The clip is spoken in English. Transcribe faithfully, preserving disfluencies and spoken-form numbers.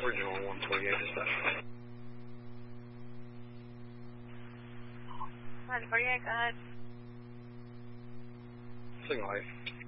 original one forty-eight is that? one forty-eight, go ahead. Signal eight.